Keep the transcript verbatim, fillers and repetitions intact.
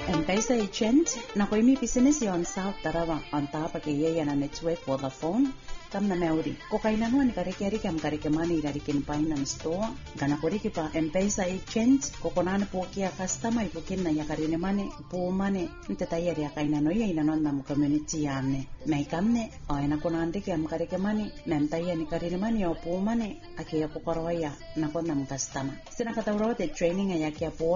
M-Pesa agent na ko imi business yon South Tarawa on top ke ye na network Vodafone tam na meuri ko kay na ni kare-kare kam kare mani kare kin finance store gana ko riki pa M-Pesa agent ko konan po kia customer po kin na ya kare ne mani po mani nte tayari ya kay na no ye na non nam community yane mai kamne o ina konan de kam kare mani nan tayani kare ne mani o po mani ake ya ko korwaya na ko nam customer sina katawro de training ya kia po